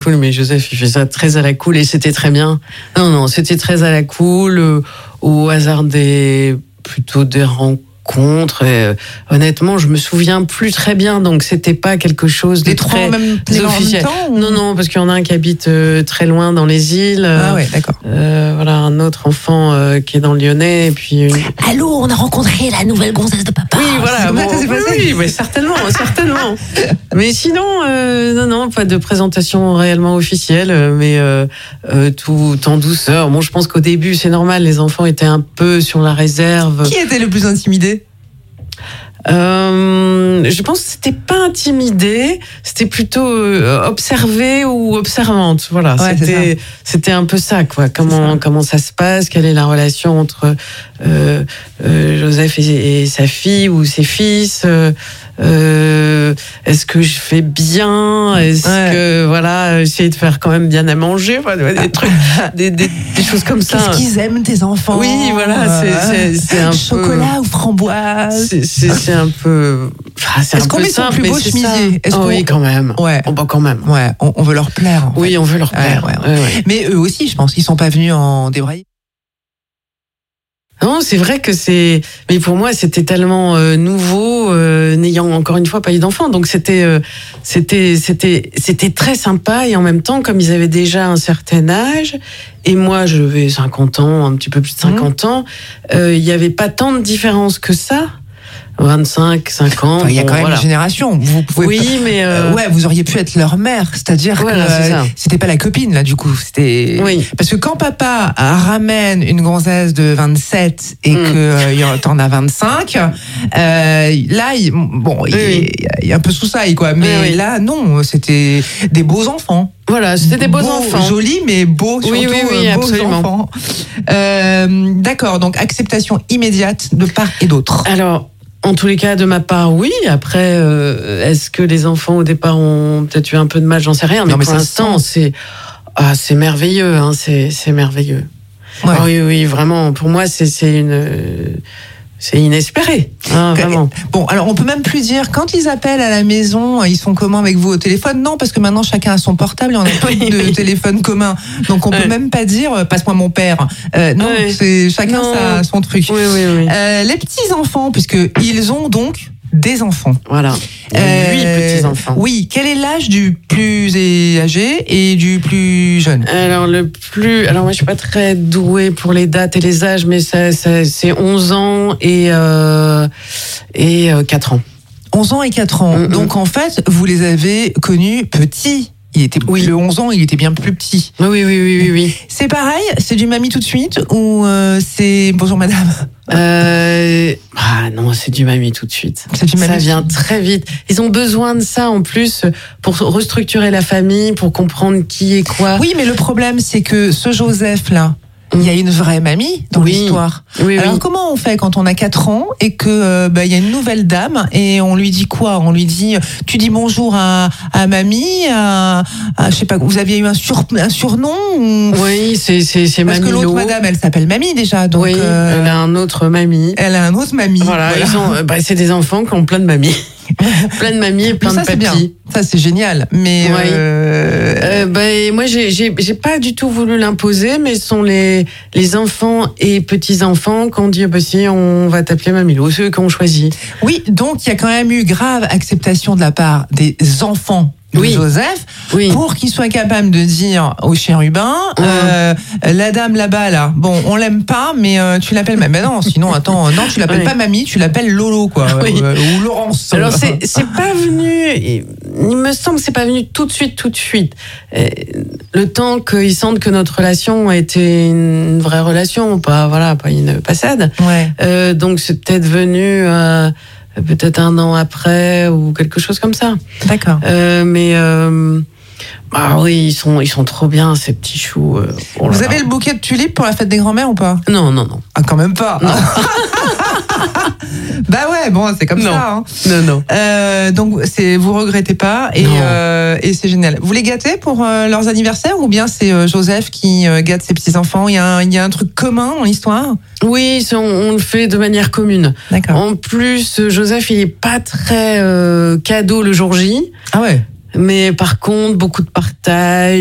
cool, mais Joseph, il fait ça très à la cool et c'était très bien. Non, c'était très à la cool, au hasard plutôt des rencontres. Et, honnêtement, je me souviens plus très bien, donc c'était pas quelque chose de très officiel. Non, parce qu'il y en a un qui habite très loin dans les îles. Ah ouais, d'accord. Voilà, un autre enfant qui est dans le Lyonnais, et puis. Allô, on a rencontré la nouvelle gonzesse de papa. Oui, voilà. Ça s'est passé. Oui, mais certainement. Mais sinon, non, pas de présentation réellement officielle, mais tout en douceur. Bon, je pense qu'au début, c'est normal, les enfants étaient un peu sur la réserve. Qui était le plus intimidé ? Je pense que c'était pas intimidé, c'était plutôt observé ou observante. Voilà, ouais, c'était un peu ça, quoi. Comment ça se passe, quelle est la relation entre Joseph et sa fille ou ses fils. Est-ce que je fais bien? Est-ce que voilà, essayer de faire quand même bien à manger, des trucs, des choses comme ça. Qu'est-ce qu'ils aiment tes enfants? Oui, voilà, c'est un chocolat ou framboise. C'est un peu. Enfin, c'est Est-ce un qu'on peu met son simple, plus beau chemisier? Oui, quand même. Ouais. Oh, bah, quand même. Ouais, on veut leur plaire. En fait. Oui, on veut leur plaire. Ouais. Mais eux aussi, je pense qu'ils sont pas venus en débraillé. Non, c'est vrai que mais pour moi, c'était tellement nouveau, n'ayant encore une fois pas eu d'enfant. Donc c'était très sympa, et en même temps, comme ils avaient déjà un certain âge, et moi, je vais 50 ans, un petit peu plus de 50 ans, il y avait pas tant de différence que ça. 25, 50. Enfin, il y a quand même une génération. Vous pouvez mais ouais, vous auriez pu être leur mère, c'est-à-dire que c'était pas la copine là du coup, c'était parce que quand papa ramène une gonzesse de 27 et que t'en as 25, là il y a un peu sous-saille quoi, mais là non, c'était des beaux enfants. Voilà, c'était des beaux enfants. Jolis, mais beaux, surtout beaux absolument. enfants. D'accord, donc acceptation immédiate de part et d'autre. Alors, en tous les cas, de ma part, oui. Après, est-ce que les enfants, au départ, ont peut-être eu un peu de mal? J'en sais rien. Mais pour l'instant, c'est merveilleux. Hein, c'est merveilleux. Ouais. Ah, oui, vraiment. Pour moi, c'est inespéré, hein, vraiment. Bon, alors on peut même plus dire, quand ils appellent à la maison, ils sont comment avec vous au téléphone? Non, parce que maintenant chacun a son portable et on a plus de téléphone commun. Donc on peut même pas dire, passe-moi mon père. Non, c'est chacun son truc. Oui. Les petits enfants, puisque ils ont donc des enfants. Voilà. 8 petits enfants. Oui. Quel est l'âge du plus âgé et du plus jeune? Alors moi je suis pas très douée pour les dates et les âges, mais c'est 11 ans et 4 ans. 11 ans et 4 ans. Donc en fait, vous les avez connus petits. Le 11 ans, il était bien plus petit. Oui. C'est pareil, c'est du mamie tout de suite ou c'est bonjour madame? Non, c'est du mamie tout de suite. Ça vient très vite. Ils ont besoin de ça en plus pour restructurer la famille, pour comprendre qui est quoi. Oui, mais le problème c'est que ce Joseph là, il y a une vraie mamie dans l'histoire. Alors comment on fait quand on a 4 ans et que il y a une nouvelle dame et on lui dit quoi? On lui dit tu dis bonjour à mamie, à je sais pas, vous aviez eu un surnom ou... Oui, c'est mamie. Parce que l'autre madame, elle s'appelle mamie déjà, donc elle a un autre mamie. Voilà. Ils ont c'est des enfants qui ont plein de mamies. Plein de mamies et plein de papis. Ça c'est génial. Mais moi j'ai pas du tout voulu l'imposer, mais ce sont les enfants et petits enfants qui ont dit si on va t'appeler Mamilo, ceux qui ont choisi. Oui, donc il y a quand même eu grave acceptation de la part des enfants de Joseph pour qu'il soit capable de dire au chérubin la dame là-bas là, bon on l'aime pas mais tu l'appelles mamie. Non, sinon attends, non tu l'appelles pas mamie, tu l'appelles Lolo quoi, ou Laurence. Alors c'est pas venu, il me semble que c'est pas venu tout de suite. Le temps qu'ils sentent que notre relation a été une vraie relation, pas une passade. Donc c'est peut-être venu peut-être 1 an après ou quelque chose comme ça. D'accord. Oui, ils sont trop bien ces petits choux. Vous avez le bouquet de tulipes pour la fête des grands-mères ou pas? Non. Ah quand même pas. Non. Bah ouais, bon c'est comme ça. Hein. Non. Donc vous regrettez pas et c'est génial. Vous les gâtez pour leurs anniversaires ou bien c'est Joseph qui gâte ses petits enfants? Il y a un truc commun dans l'histoire? Oui, on le fait de manière commune. D'accord. En plus, Joseph il est pas très cadeau le jour J. Ah ouais. Mais par contre, beaucoup de partage.